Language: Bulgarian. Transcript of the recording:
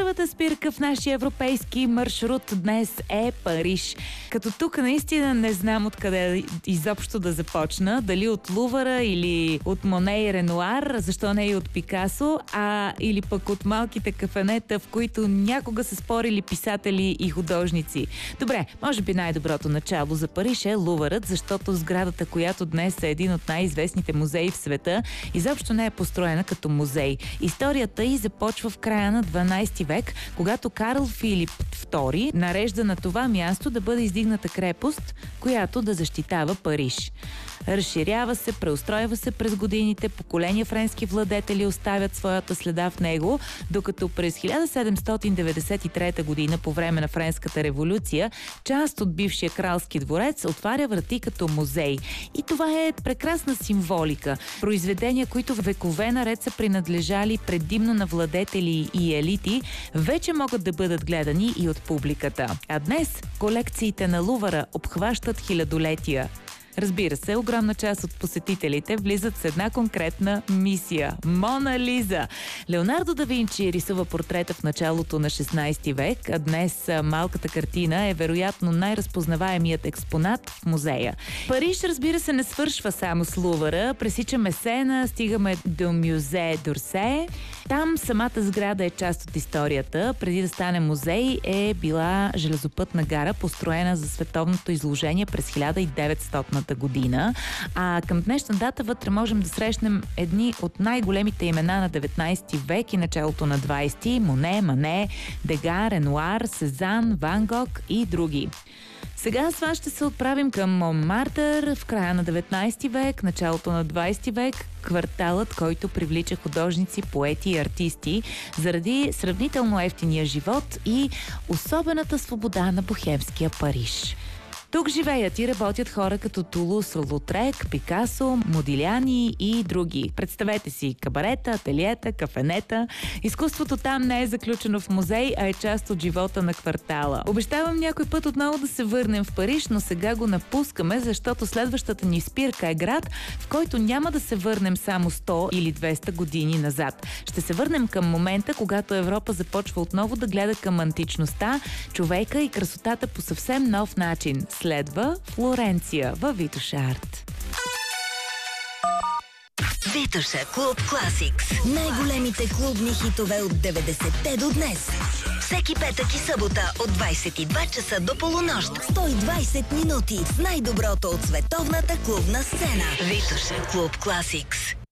Първата спирка в нашия европейски маршрут днес е Париж. Като тук наистина не знам откъде изобщо да започна. Дали от Лувъра или от Моне и Ренуар, защо не и от Пикасо, или пък от малките кафенета, в които някога са спорили писатели и художници. Добре, може би най-доброто начало за Париж е Лувърът, защото сградата, която днес е един от най-известните музеи в света, изобщо не е построена като музей. Историята й започва в края на 12 век, когато Карл Филип II нарежда на това място да бъде издигната крепост, която да защитава Париж. Разширява се, преустройва се през годините, поколения френски владетели оставят своята следа в него, докато през 1793 година, по време на Френската революция, част от бившия кралски дворец отваря врати като музей. И това е прекрасна символика. Произведения, които векове наред са принадлежали предимно на владетели и елити, вече могат да бъдат гледани и от публиката. А днес колекциите на Лувъра обхващат хилядолетия. Разбира се, огромна част от посетителите влизат с една конкретна мисия – Мона Лиза. Леонардо да Винчи рисува портрета в началото на 16 век, а днес малката картина е вероятно най-разпознаваемият експонат в музея. Париж, разбира се, не свършва само с Лувъра. Пресичаме Сена, стигаме до Мюзе д'Орсе. Там самата сграда е част от историята. Преди да стане музей е била железопътна гара, построена за световното изложение през 1900 година. А към днешна дата вътре можем да срещнем едни от най-големите имена на 19 век и началото на 20 – Моне, Мане, Дега, Ренуар, Сезан, Ван Гог и други. Сега с вас ще се отправим към Монмартър в края на 19 век, началото на 20 век, кварталът, който привлича художници, поети и артисти заради сравнително евтиния живот и особената свобода на бохемския Париж. Тук живеят и работят хора като Тулус Лаутрек, Пикасо, Модиляни и други. Представете си кабарета, ателиета, кафенета. Изкуството там не е заключено в музей, а е част от живота на квартала. Обещавам някой път отново да се върнем в Париж, но сега го напускаме, защото следващата ни спирка е град, в който няма да се върнем само 100 или 200 години назад. Ще се върнем към момента, когато Европа започва отново да гледа към античността, човека и красотата по съвсем нов начин. Следва Флоренция във Витуша Арт. Витуша Клуб Класикс. Най-големите клубни хитове от 90-те до днес. Всеки петък и събота от 22 часа до полунощ. 120 минути с най-доброто от световната клубна сцена. Витуша Клуб Класикс.